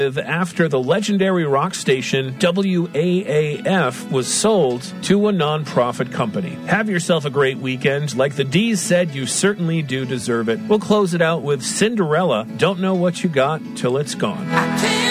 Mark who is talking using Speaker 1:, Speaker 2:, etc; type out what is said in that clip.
Speaker 1: after the legendary rock station WAAF was sold to a non-profit company. Have yourself a great weekend. Like the D's said, you certainly do deserve it. We'll close it out with Cinderella, Don't Know What You Got Till It's Gone.